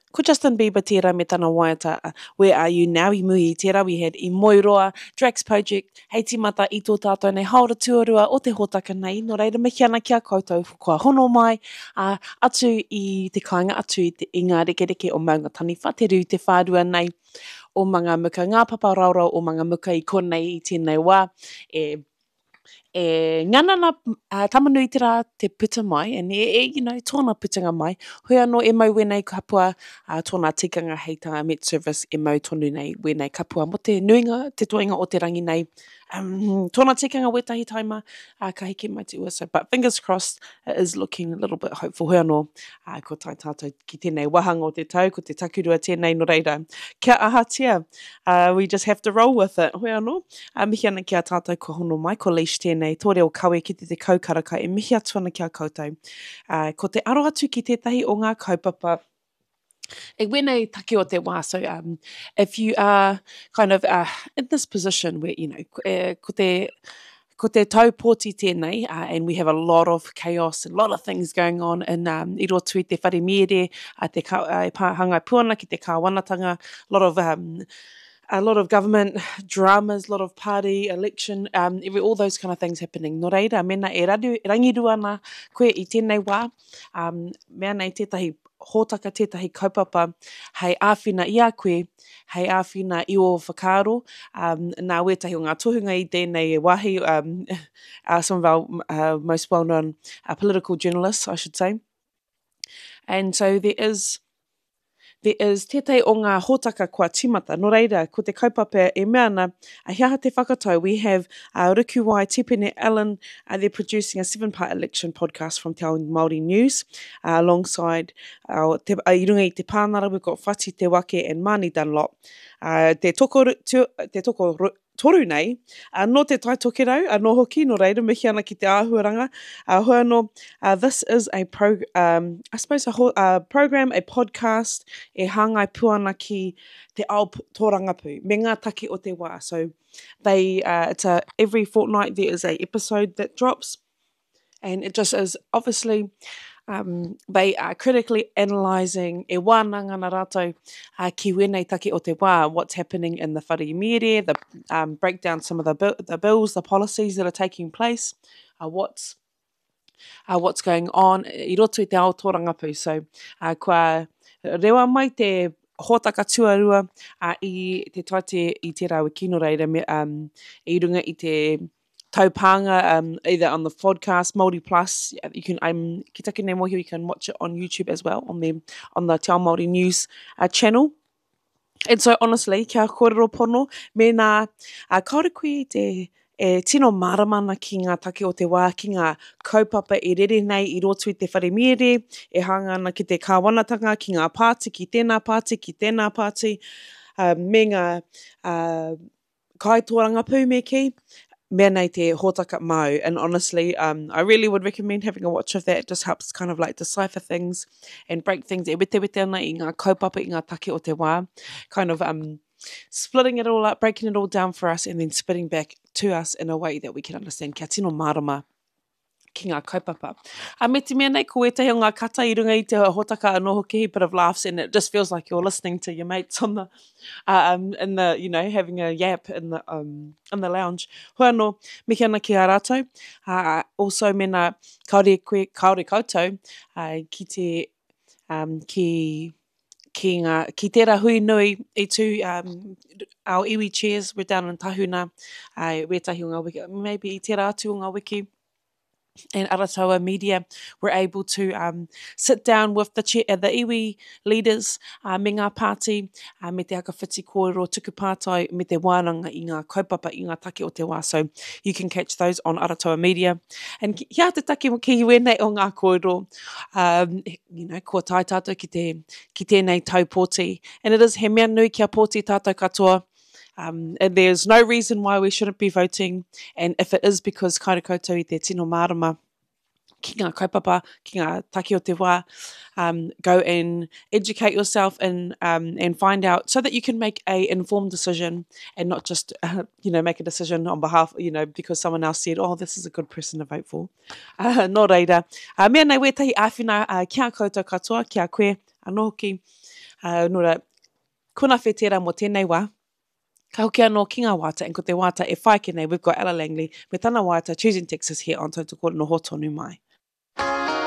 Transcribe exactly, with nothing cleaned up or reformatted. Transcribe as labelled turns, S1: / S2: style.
S1: Ko Justin Bieber tērā me tana waiata, uh, Where Are You Now i mui i tērā. We had i Moiroa, Drax Project, hei timata i tō tātou nei haora tuarua o te hotaka nei. No reira, me kiana ki a koutou kua hono mai uh, atu i te kāinga, atu i, te, i ngā rekereke o Maunga Taniwha, te rū te whādua nei o mga muka, ngā papa raurau o mga muka i konei i tēnei wā. E E ngana na uh, tamanui te rā te puta mai, and e, e, you know, tōna putinga mai. Hui anō e mau wenei kapua uh, tōna tikanga hei tā Met Service e mau tonu nei wenei kapua mo te nuinga, te toinga o te rangi nei. Um, tōna tikanga wetahi taima uh, ka hiki mai te ua. So, but fingers crossed, it is looking a little bit hopeful. Hui anō, uh, ko tai tātou ki tēnei wahanga o te tau, ko te takirua tēnei no reira. Kia ahatia, uh, we just have to roll with it. Hui anō, uh, mihi ana ki a tātou ko hono mai, ko Leish tēnei, tō reo kawe ki te te kaukaraka, e mihi atu ana ki a koutou. Uh, ko te aro atu ki tētahi o ngā kaupapa, e wenei take o te wā. So um, if you are kind of uh, in this position where, you know, uh, ko te ko te taupōti tēnei, uh, and we have a lot of chaos, a lot of things going on in um, i roto i te whare mere, uh, te ka, uh, hangai puana ki te kāwanatanga, a lot of um, a lot of government dramas, a lot of party, election, um, every, all those kind of things happening. No reira, mena e radu, rangirua ana koe i tēnei wā, um, mea nei tētahi hōtaka, tētahi kaupapa, hei āwhina i a koe, hei āwhina i o whakaaro, um, nā wetahi o ngā tohunga i tēnei wahi, um, uh, some of our uh, most well-known uh, political journalists, I should say. And so there is There is tētai o ngā hōtaka kua timata. Nō reira, ko te kaupapa e mea ana, a hiaha te whakatau, we have uh, Ruku Wai, Tipene Allen, uh, they're producing a seven-part election podcast from Te Ao Māori News, uh, alongside uh, te, uh, i runga i te pānara, we've got Whati Te Wake and Mani Dunlop. Uh, te toko, tu, te toko toru nei, uh, no te tai toke rau, uh, no hoki, no reira, mihi ana ki te āhuaranga. Uh, hoi anō, uh, this is a pro, um, I suppose a ho- uh, program, a podcast, e hāngai puana ki te ao tōrangapu, me ngā take o te wā. So they, uh, it's a, every fortnight there is a episode that drops, and it just is obviously, Um, they are critically analysing e wānanga na rātou uh, ki wenei take o te wā, what's happening in the whare mere, the um, break down some of the, bi- the bills, the policies that are taking place, uh, what's uh, what's going on i roto i te ao tōrangapu. So uh, kua rewa mai te hōtaka tuarua uh, i te taite i te rau kino reira, me, um, i runga i te taupanga, um, either on the podcast, Māori Plus, you can, um, ki take nei mohi, you can watch it on YouTube as well, on the, on the Te Ao Māori News uh, channel. And so, honestly, kia kōrero pono, me nā, uh, kaore koe te, e tino maramana ki ngā take o te wā, ki ngā kaupapa e rere nei i roto i te whare mere, e hanga ana ki te kāwanatanga, ki ngā pāti, ki tēnā pāti, ki tēnā pāti, uh, me ngā uh, kaitōrangapu me ki, mea nei te hōtaka mau. And honestly, um, I really would recommend having a watch of that. It just helps kind of like decipher things and break things e wete wete ana i ngā kaupapa, i ngā take o te wā. Kind of um, splitting it all up, breaking it all down for us, and then spitting back to us in a way that we can understand. Kia tino marama ki ngā kaupapa. A me te mea nei, ko etahi o ngā kata i runga i te hōtaka anō hoki, a bit of laughs, and it just feels like you're listening to your mates on the, uh, um, in the, you know, having a yap in the, um, in the lounge. Hoi anō, mihi ana ki a rātou. Uh, also, mena kaore koe, kaore koutou, uh, ki te, um, ki, ki ngā, ki tērā hui nui i tū, um, our iwi chairs, we're down in Tahuna, uh, wetahi o ngā wiki, maybe i tērā atu o ngā wiki, and Arataua Media were able to um, sit down with the chair, uh, the iwi leaders, uh, me ngā pāti, uh, me te akawhiti kōrero tuku pātai, me te wānanga i ngā kaupapa i ngā take o te wā. So you can catch those on Arataua Media. And ki, hea te take ki wenei o ngā kōrero, um, you know, kua tai tātou ki, te, ki tēnei taupōti. And it is he mea nui kia pōti tātou katoa. Um, and there's no reason why we shouldn't be voting. And if it is because kaore koutou i te tino marama, ki ngā kaupapa, ki ngā take o te wā, um, go and educate yourself and um, and find out so that you can make a informed decision and not just, uh, you know, make a decision on behalf, you know, because someone else said, oh, this is a good person to vote for. Uh, nō reira. Uh, mea nei wetahi āwhina uh, kia koutou katoa, kia koe, anō hoki. Uh, nora, kuna whetera mo tēnei wā, ka hoki anō ki ngā wāta, and ko te wāta e whai nei, we've got Ella Langley, me tana wāta, Choosing Texas here on Tautu Kōrero no Hotonu mai.